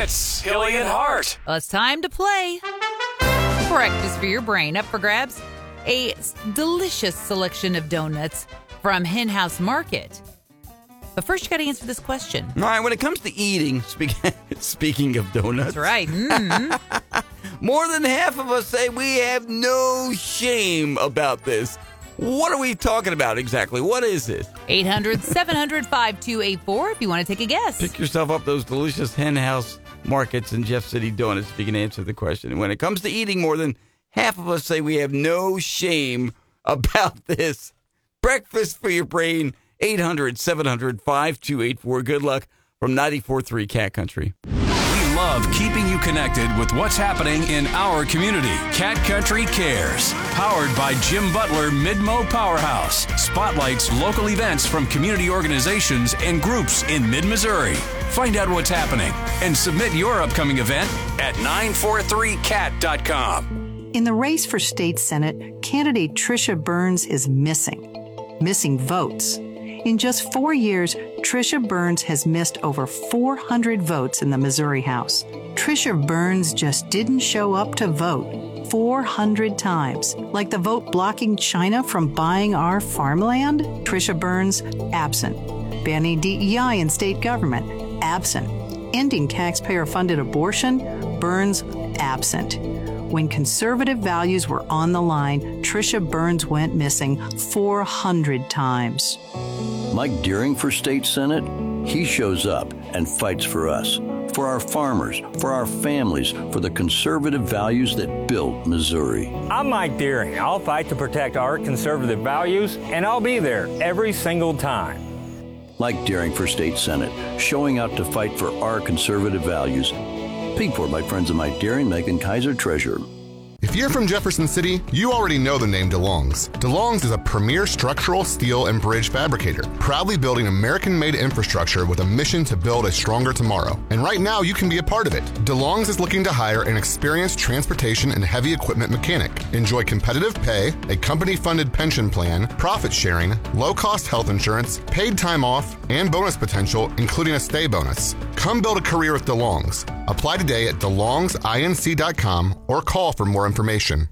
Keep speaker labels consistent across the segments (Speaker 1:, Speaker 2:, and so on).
Speaker 1: It's Hilly and Hart.
Speaker 2: Well, it's time to play. Breakfast for your brain. Up for grabs, a delicious selection of donuts from Hen House Market. But first, you got to answer this question.
Speaker 3: All right, when it comes to eating, speaking of donuts.
Speaker 2: That's right.
Speaker 3: More than half of us say we have no shame about this. What are we talking about exactly? What is it?
Speaker 2: 800-700-5284 if you want to take a guess.
Speaker 3: Pick yourself up those delicious Hen House Markets and Jeff City donuts if you can answer the question. And when it comes to eating, more than half of us say we have no shame about this. Breakfast for your brain, 800-700-5284. Good luck from 94.3 Cat Country.
Speaker 1: We love keeping you connected with what's happening in our community. Cat Country Cares, powered by Jim Butler Mid-Mo Powerhouse. Spotlights local events from community organizations and groups in mid-Missouri. Find out what's happening and submit your upcoming event at 943cat.com.
Speaker 4: In the race for state senate, candidate Tricia Burns is missing votes. In just 4 years, Tricia Burns has missed over 400 votes in the Missouri House. Tricia Burns just didn't show up to vote 400 times. Like the vote blocking China from buying our farmland? Tricia Burns, absent. Banning DEI in state government? Absent. Ending taxpayer-funded abortion? Burns, absent. When conservative values were on the line, Tricia Burns went missing 400 times.
Speaker 5: Mike Deering for state senate, he shows up and fights for us, for our farmers, for our families, for the conservative values that built Missouri.
Speaker 6: I'm Mike Deering. I'll fight to protect our conservative values, and I'll be there every single time.
Speaker 5: Mike Deering for state senate, showing out to fight for our conservative values. Paid for by friends of Mike Deering, Megan Kaiser, Treasurer.
Speaker 7: If you're from Jefferson City, you already know the name DeLong's. DeLong's is a premier structural, steel, and bridge fabricator, proudly building American-made infrastructure with a mission to build a stronger tomorrow. And right now, you can be a part of it. DeLong's is looking to hire an experienced transportation and heavy equipment mechanic. Enjoy competitive pay, a company-funded pension plan, profit sharing, low-cost health insurance, paid time off, and bonus potential, including a stay bonus. Come build a career with DeLong's. Apply today at DeLong'sINC.com or call for more information.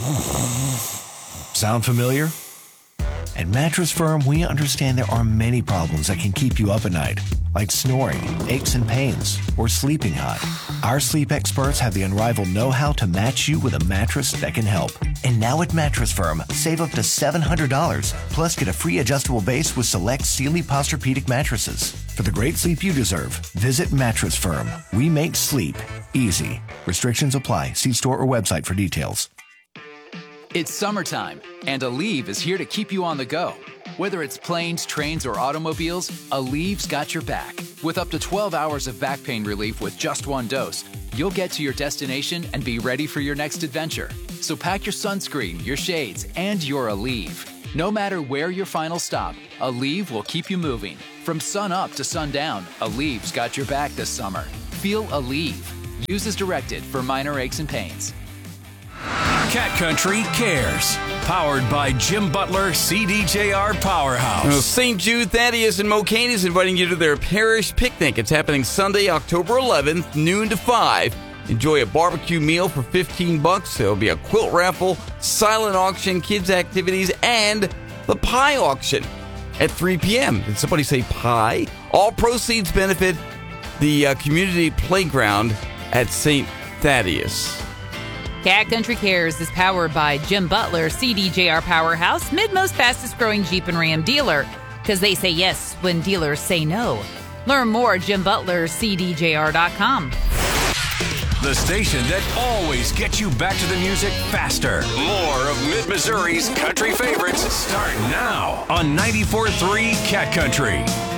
Speaker 8: Sound familiar? At Mattress Firm, we understand there are many problems that can keep you up at night, like snoring, aches and pains, or sleeping hot. Our sleep experts have the unrivaled know-how to match you with a mattress that can help. And now at Mattress Firm, save up to $700, plus get a free adjustable base with select Sealy Posturepedic mattresses. For the great sleep you deserve, visit Mattress Firm. We make sleep easy. Restrictions apply. See store or website for details.
Speaker 9: It's summertime, and Aleve is here to keep you on the go. Whether it's planes, trains, or automobiles, Aleve's got your back. With up to 12 hours of back pain relief with just one dose, you'll get to your destination and be ready for your next adventure. So pack your sunscreen, your shades, and your Aleve. No matter where your final stop, Aleve will keep you moving. From sun up to sundown, Aleve's got your back this summer. Feel Aleve. Use as directed for minor aches and pains.
Speaker 1: Cat Country Cares, powered by Jim Butler CDJR Powerhouse.
Speaker 3: Well, St. Jude Thaddeus and Mocaine is inviting you to their parish picnic. It's happening Sunday, October 11th, noon to 5. Enjoy a barbecue meal for $15. There'll be a quilt raffle, silent auction, kids activities, and the pie auction at 3 p.m. Did somebody say pie? All proceeds benefit the community playground at St. Thaddeus.
Speaker 2: Cat Country Cares is powered by Jim Butler, CDJR Powerhouse, Mid-Most fastest growing Jeep and Ram dealer. Because they say yes when dealers say no. Learn more at JimButlerCDJR.com.
Speaker 1: The station that always gets you back to the music faster. More of Mid-Missouri's country favorites start now on 94.3 Cat Country.